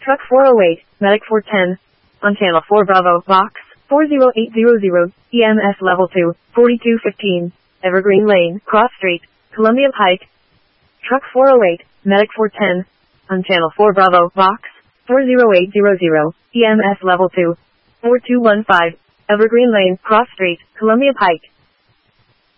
Truck 408, Medic 410. On Channel 4 Bravo, Box 40800, EMS Level 2, 4215. Evergreen Lane, Cross Street, Columbia Pike. Truck 408, Medic 410. On Channel 4 Bravo, Box 40800, EMS Level 2, 4215. Evergreen Lane, Cross Street, Columbia Pike.